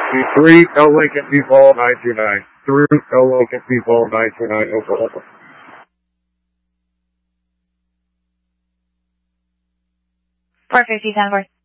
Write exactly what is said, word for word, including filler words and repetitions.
Three L Lincoln People nine two nine. Three L Lincoln People nine two nine Oklahoma. four fifty, ten four.